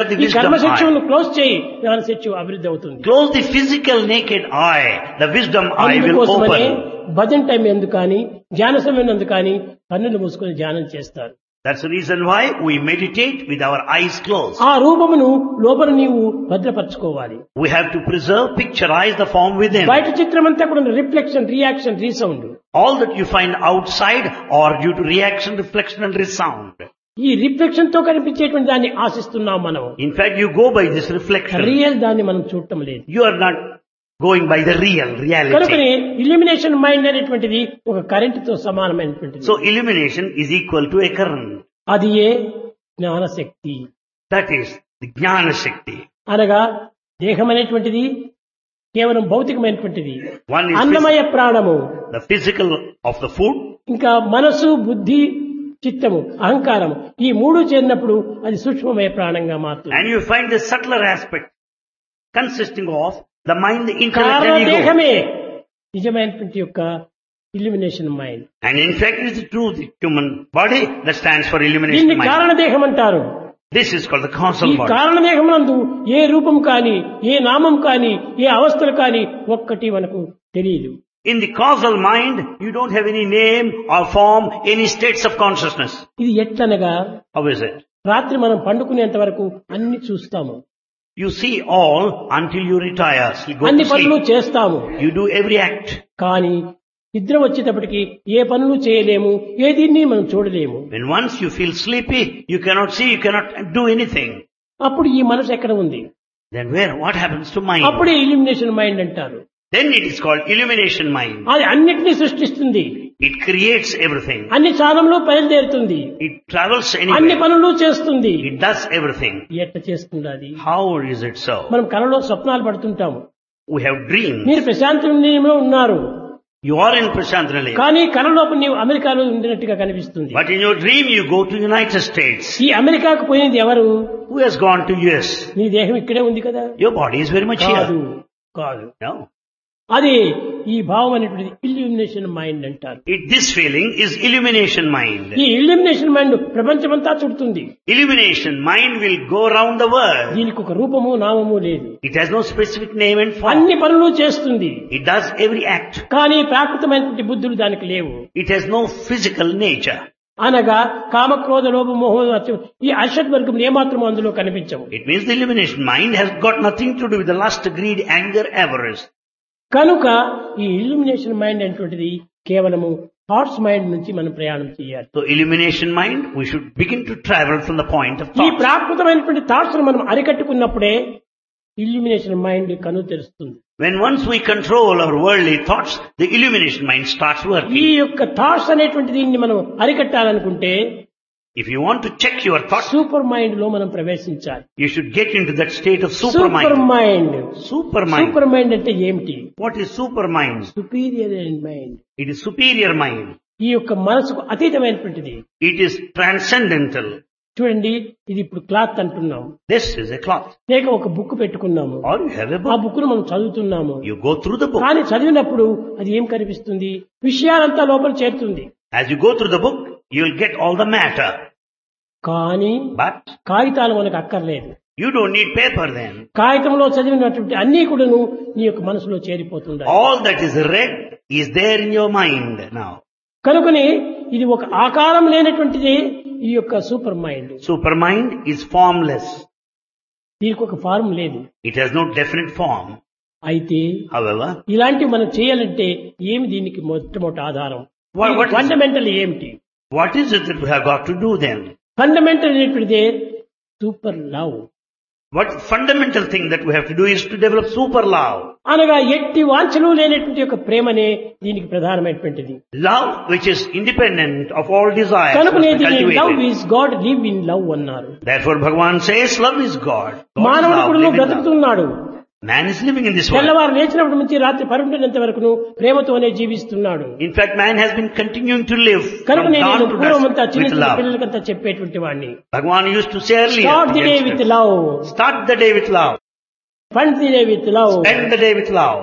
the ఈ wisdom కర్మ eye. శిక్షను క్లోజ్ చేయి, జ్ఞాన శిక్ష అభివృద్ధి అవుతుంది. Close the physical naked eye. The wisdom eye will అందుకోసమనే open. భజన టైం ఎందుకు కానీ ధ్యాన సమయం ఎందుకు కానీ కన్నులు మూసుకొని ధ్యానం చేస్తారు. That's the reason why we meditate with our eyes closed. ఆ రూపమును లోపల నీవు భద్రపరచుకోవాలి. We have to preserve, picturize the form within. బయట చిత్రం అంతా కూడా reflection, reaction, resound. All that you find outside are due to reaction, reflection and resound. ఈ reflection తో కనిపించేటువంటి దాన్ని ఆశిస్తున్నాం మనం. In fact, you go by this reflection. Real దాన్ని మనం చూడటం లేదు. You are not going by the reality. కనుకనే ఇల్యూమినేషన్ మైండ్ అనేటువంటిది ఒక కరెంట్ తో సమానమైనటువంటిది. So illumination is equal to a current. అది ఏ జ్ఞానశక్తి. That is the Jnana Shakti. అనగా దేహం అనేటువంటిది కేవలం భౌతికమైనటువంటిది. One is అన్నమయ ప్రాణము, the physical of the food, ఇంకా మనసు, బుద్ధి, చిత్తము, అహంకారము, ఈ మూడు చేరినప్పుడు అది సూక్ష్మమయ ప్రాణంగా మారుతుంది. and you find the subtler aspect consisting of the mind, the intellect కారణ and ego. దేహమే నిజమైనటువంటి యొక్క illumination mind. And in fact it is the true the human body that stands for illumination దీన్ని mind. కారణ దేహం అంటారు. This is called the causal ఈ body. కారణ దేహం నందు ఏ రూపం కానీ, ఏ నామం కానీ, ఏ అవస్థలు కానీ ఒక్కటి మనకు తెలియదు. In the causal mind, you don't have any name or form, any states of consciousness. ఇది ఎట్లనగా How is it? రాత్రి మనం పండుకునేంత వరకు అన్ని చూస్తాము, You see all until you retire. You go అన్ని to పనులు sleep. చేస్తాము. You do every act. కానీ నిద్ర వచ్చేటప్పటికి ఏ పనులు చేయలేము, ఏదీన్ని మనం చూడలేము. When once you feel sleepy, you cannot see, you cannot do anything. అప్పుడు ఈ మనసు ఎక్కడ ఉంది? Then what happens to mind? అప్పుడే ఇల్యూమినేషన్ మైండ్ అంటారు. Then it is called illumination mind. అది అన్నిటినీ సృష్టిస్తుంది, It creates everything. అన్ని స్థానంలో బయలుదేరుతుంది, It travels అన్ని anywhere. పనులు చేస్తుంది. It does everything. ఎట్లా చేస్తుంది అది? How is it so? మనం కలలో స్వప్నాలు పడుతుంటాము. We have dreams. మీరు ప్రశాంతంలో ఉన్నారు, You are in Prashanthanalaya. కానీ కలలోపు నీవు అమెరికాలో ఉండినట్టుగా కనిపిస్తుంది. But in your dream you go to United States. ఈ అమెరికాకు పోయినది ఎవరు? Who has gone to US? నీ దేహం ఇక్కడే ఉంది కదా. Your body is very much కాదు, here. కాదు. No. అది ఈ భావం అనేటువంటిది ఇల్యూమినేషన్ మైండ్ అంటారు. This feeling is illumination mind. ఈ ఇల్యూమినేషన్ మైండ్ ప్రపంచమంతా చుడుతుంది. Illumination mind will go around the world. దీనికి ఒక రూపము, నామము లేదు. It has no specific name and form. అన్ని పనులు చేస్తుంది, It does every act. కానీ ప్రాకృతమైనటువంటి బుద్ధులు దానికి లేవు. It has no physical nature. అనగా కామక్రోధ లోభ మోహ ఈ అషడ్వర్గం ఏమాత్రం అందులో కనిపించవు. It means the illumination mind has got nothing to do with the lust, greed, anger, avarice. కనుక ఈ ఇల్యూమినేషన్ మైండ్ అనేటువంటిది కేవలము థాట్స్ మైండ్ నుంచి మనం ప్రయాణం చేయాలి. So illumination mind, we should begin to travel from the point of ఈ thought. ప్రాకృతమైనటువంటి thoughts మనం అరికట్టుకున్నప్పుడే ఇల్యూమినేషన్ మైండ్ కను తెరుస్తుంది. When once we control our worldly thoughts, the illumination mind starts ఈ working. యొక్క థాట్స్ అనేటువంటి దీన్ని మనం అరికట్టాలనుకుంటే If you want to check your thoughts, super mind లో మనం ప్రవేశించాలి. you should get into that state of super supermind. Mind. Supermind. Super mind అంటే ఏమిటి? What is supermind? Superior mind. It is superior mind. ఈ యొక్క మనసుకు అతీతమైనటువంటిది. It is transcendental. చూడండి, ఇది ఇప్పుడు క్లాత్ అంటున్నాము, This is a cloth. లేక ఒక బుక్ పెట్టుకున్నాము, Or you have a ఆ book. బుక్ ను మనం చదువుతున్నాము. You go through the book. కానీ చదివినప్పుడు అది ఏం కనిపిస్తుంది? విషయాలంతా లోపల చేరుతుంది. As you go through the book, you will get all the matter. కానీ But కాగితాలు మనకు అక్కర్లేదు. you don't need paper then. కాగితంలో చదివినటువంటి అన్ని కూడాను నీ యొక్క మనసులో చేరిపోతుండాలి. All that is read is there in your mind now. కనుకనే ఇది ఒక ఆకారం లేనటువంటిది ఈ యొక్క super mind. Supermind is formless. దీనికి ఒక ఫార్మ్ లేదు. It has no definite form. అయితే However, ఇలాంటివి మనం చేయాలంటే ఏమి దీనికి మొట్టమొదటి ఆధారం? What is- ఫండమెంటల్ ఏమిటి? what is it that we have got to do then? Fundamental అనేటువంటిదే super love. What fundamental thing that we have to do is to develop super love. అనగా ఎట్టి వాంఛలు లేనటువంటి యొక్క ప్రేమనే దీనికి ప్రధానమైనటువంటిది. Love which is independent of all desires. కనుకనే must be దీన్ని love cultivated. Is God, live in love అన్నారు. Therefore Bhagavan says love is God. God is మానవుడు love, కూడా live in love. బ్రతుకుతున్నాడు. Man is living in this world. తెల్లవారు లేచినప్పటి నుంచి రాత్రి పరుండినంత వరకు ప్రేమతోనే జీవిస్తున్నాడు. In fact, man has been continuing to live కనుక from నేను dawn to పూర్వమంతా dusk చిన్న with చిన్న love. పిల్లలకంతా చెప్పేటువంటి వాడిని. Bhagavan used to say earlier, start the to day youngsters, with love, start the day with love, fund the day with love, spend the day with love,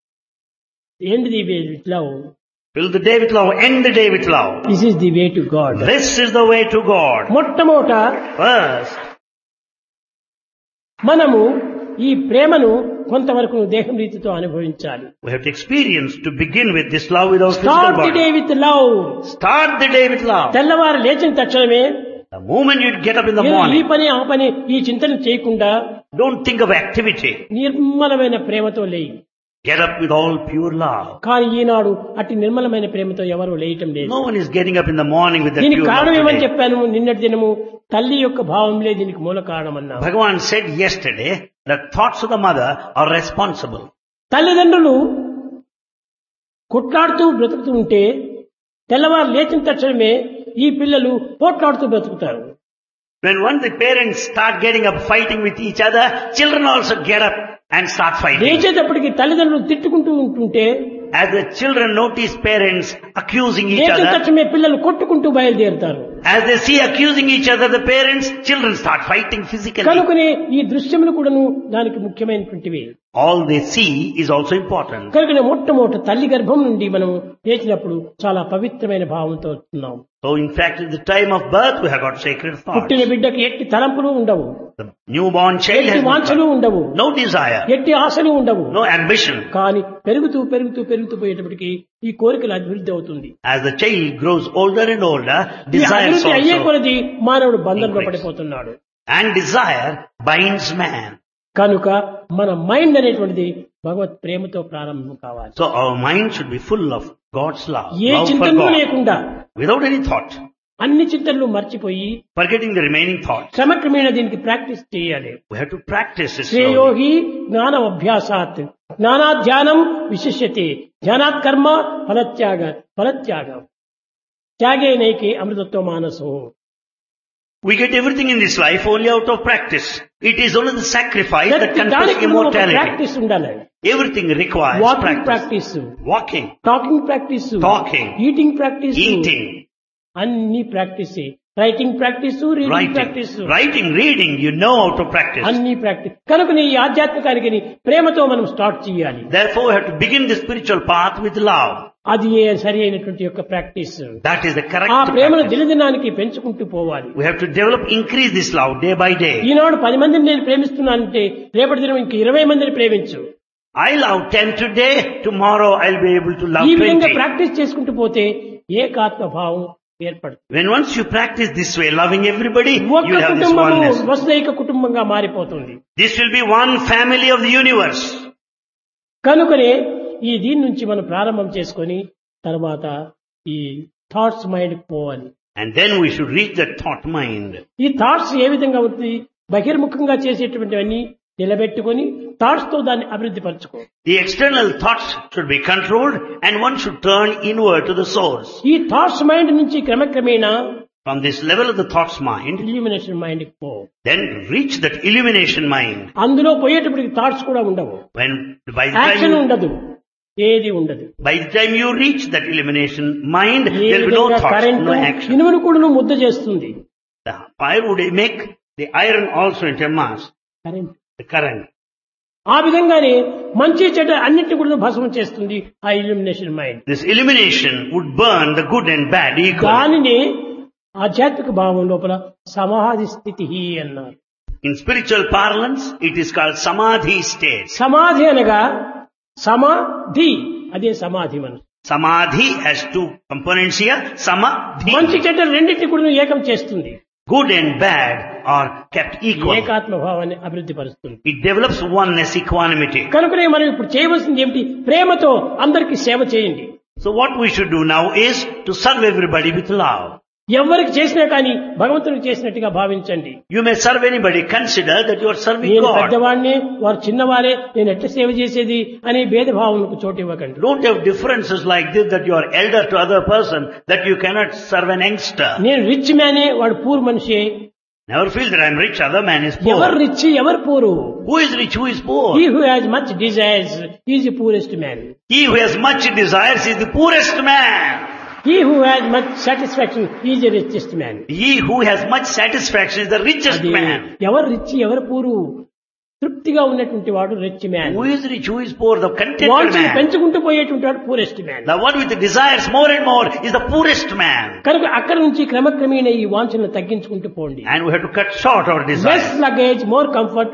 end the way with love. fill the day with love, end the day with love. This is the way to God. This is the way to God. మొట్టమొదట First, మనము ఈ ప్రేమను కొంతవరకు దేహం రీతితో అనుభవించాలి. We have to experience to begin with this love without physical start the body. Day with love. Start the day with love. తెల్లవారు లేచిన తక్షణమే The moment you get up in the ఈ morning, పని ఆ పని ఈ చింతన చేయకుండా don't think of activity. నిర్మలమైన ప్రేమతో లేయి. Get up with all pure love. కానీ ఈనాడు అట్టి నిర్మలమైన ప్రేమతో ఎవరు లేయటం లేదు. No one is getting up in the morning with that దీనికి pure కారణం love ఏమని today. చెప్పాను నిన్నటి దినము, తల్లి యొక్క భావంలే దీనికి మూల కారణం అన్నా. Bhagavan said yesterday that thoughts of the mother are responsible. తల్లిదండ్రులు కొట్లాడుతూ బ్రతుకుతూ ఉంటే తెల్లవారు లేచిన తక్షణమే ఈ పిల్లలు పోట్లాడుతూ బ్రతుకుతారు. When once the parents start getting up fighting with each other, children also get up and start fighting. లేచేటప్పటికి తల్లిదండ్రులు తిట్టుకుంటూ ఉంటుంటే As the children notice parents accusing each లేచిన other, తక్షణమే పిల్లలు కొట్టుకుంటూ బయలుదేరుతారు. as they see accusing each other, the parents, children start fighting physically. కనుకనే ఈ దృశ్యములు కూడాను దానికి ముఖ్యమైనటువంటివి. All they see is also important. కనుకనే మొట్టమొదట తల్లి గర్భం నుండి మనం లేచినప్పుడు చాలా పవిత్రమైన భావంతో వస్తున్నాం. So in fact, at the time of birth, we have got sacred thoughts. పుట్టిన బిడ్డకి ఎట్టి తలంపులు ఉండవు, The newborn child ఎట్టి has వాంఛలు ఉండవు, no desire, ఎట్టి ఆశలు ఉండవు. no ambition. కానీ పెరుగుతూ పెరుగుతూ పెరుగుతూ పోయేటప్పటికి ఈ కోరికలు అభివృద్ధి అవుతుంది. As the child grows older and older, ఈ desires అభివృద్ధి అయ్యే also, కొలది మానవుడు బంధంలో increase. పడిపోతున్నాడు. and desire binds man. కనుక మన మైండ్ అనేటువంటిది భగవత్ ప్రేమతో ప్రారంభం కావాలి. So our mind should be full of God's love, A love for చింతనలు God, లేకుండా without any thought, అన్ని చింతనలు మర్చిపోయి forgetting the remaining thoughts. క్రమక్రమేణా దీనికి ప్రాక్టీస్ చేయాలి. We have to practice it slowly. శ్రేయోహి జ్ఞానం అభ్యాసాత్ జ్ఞానాధ్యానం విశిష్యతే ధ్యానాత్ కర్మ ఫలత్యాగం త్యాగే Nike అమృతత్వ మానసో. We get everything in this life only out of practice. It is only the sacrifice that confers దానికి immortality. Practice ఉండాలి. Everything requires walking practice. Practice, Walking, talking practice, talking, eating practice, eating, అన్ని practice. Writing practice, reading writing, practice, reading, you know how to practice. అన్ని practice. కనుక ఈ ఆధ్యాత్మికానికి ప్రేమతో మనం start చేయాలి. Therefore, we have to begin the spiritual path with love. అది సరి అయినటువంటి యొక్క practice. That is the correct ఆ ప్రేమను practice. దినదినానికి పెంచుకుంటూ పోవాలి. We have to develop, increase this love day by day. ఈనాడు 10 మందిని నేను ప్రేమిస్తున్నానంటే రేపటి దినం ఇంక 20 మందిని ప్రేమించు. I love 10 today, tomorrow I'll be able to love ఈ విధంగా 20. ప్రాక్టీస్ చేసుకుంటూ పోతే ఏకాత్మ భావం ఏర్పడుతుంది. When once you practice this way, loving everybody, ఒక్క you have this కుటుంబము oneness. వసుదైక కుటుంబంగా మారిపోతుంది. This will be one family of the universe. కనుకనే ఈ దీని నుంచి మనం ప్రారంభం చేసుకొని తర్వాత ఈ థాట్స్ మైండ్ పోవాలి. And then we should reach that thought mind. ఈ థాట్స్ ఏ విధంగా అవుతుంది? బహిర్ముఖంగా చేసేటువంటివన్నీ నిలబెట్టుకొని థాట్స్ తో దాన్ని అభివృద్ధి పరచుకో. The external thoughts should be controlled and one should turn inward to the source. ఈ థాట్స్ మైండ్ నుంచి క్రమక్రమేణా From this level of the thoughts mind, illumination mind పో. then reach that illumination mind. అందులో పోయేటప్పటికి thoughts కూడా ఉండవు, When by the action time you, ఉండదు, ఏది ఉండదు. by the time you reach that illumination mind, A there will be no విధంగా thoughts, current no action. ఇనుమును కూడా ముద్ద చేస్తుంది. The fire would make the iron also into a mass, current the current. ఆ విధంగానే మంచి చెడ్డ అన్నిటి కూడా భస్మం చేస్తుంది ఆ illumination mind. This illumination would burn the good and bad equally. దానిని ఆధ్యాత్మిక భావం లోపల సమాధి స్థితి అన్నారు. In spiritual parlance, it is called samadhi state. సమాధి అనగా సమాధి, అదే సమాధి మనం. Samadhi has two components here. Samadhi. మంచి చెడ్డ రెండింటిని కూడా ఏకం చేస్తుంది. Good and bad are kept equal. ఏకాత్మ భావాన్ని అభివృద్ధి పరుస్తుంది. It develops oneness, equanimity. కనుకనే మనం ఇప్పుడు చేయవలసింది ఏమిటి? ప్రేమతో అందరికీ సేవ చేయండి. So what we should do now is to serve everybody with love. ఎవరికి చేసినా కానీ భగవంతునికి చేసినట్టుగా భావించండి. You may serve anybody. Consider that you are serving నేను God. పెద్దవాడిని, వారు చిన్నవారే, నేను ఎట్లా సేవ చేసేది అనే భేదభావనకు చోటు ఇవ్వకండి. Don't have differences like this, that you are elder to other person, that you cannot serve an youngster. నేను రిచ్ మ్యానే, వాడు పూర్ మనిషి. Never feel that I am rich, other man is ఎవరు poor. రిచ్, ఎవరు పూరు? Who is rich, who is poor? He who has much desires is the poorest man. He who has much desires is the poorest man. He who has much satisfaction is the richest man. He who has much satisfaction is the richest అది man. ఎవరు rich, ఎవరు పూరు? తృప్తిగా ఉన్నటువంటి వాడు rich man. Who is rich, who is poor? The contented వాంఛను man. పెంచుకుంటూ పోయేటువంటి వాడు poorest man. The one with the desires more and more is the poorest man. కనుక అక్కడి నుంచి క్రమక్రమేణా ఈ వాంఛను తగ్గించుకుంటూ పోండి. And we have to cut short our desires. Less luggage, more comfort,